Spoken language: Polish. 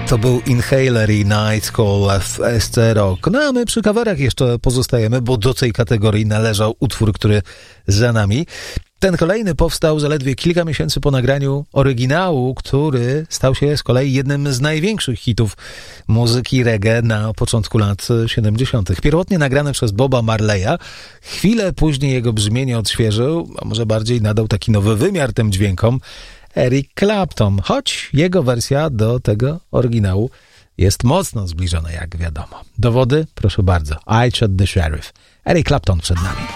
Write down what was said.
To był Inhaler i Night Call w SC Rock. No a my przy coverach jeszcze pozostajemy, bo do tej kategorii należał utwór, który za nami. Ten kolejny powstał zaledwie kilka miesięcy po nagraniu oryginału, który stał się z kolei jednym z największych hitów muzyki reggae na początku lat 70. Pierwotnie nagrany przez Boba Marleya, chwilę później jego brzmienie odświeżył, a może bardziej nadał taki nowy wymiar tym dźwiękom, Eric Clapton, choć jego wersja do tego oryginału jest mocno zbliżona, jak wiadomo. Dowody? Proszę bardzo. I Shot the Sheriff. Eric Clapton przed nami.